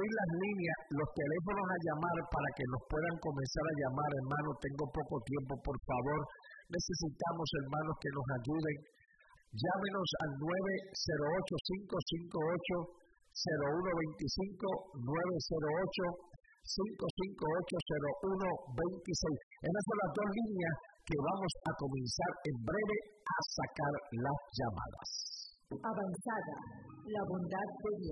abrir las líneas, los teléfonos a llamar para que nos puedan comenzar a llamar, hermanos. Tengo poco tiempo, por favor. Necesitamos, hermanos, que nos ayuden. Llámenos al 908-558-0125, 908-558-0126. Esas son las dos líneas que vamos a comenzar en breve a sacar las llamadas. Avanzada, la bondad de Dios.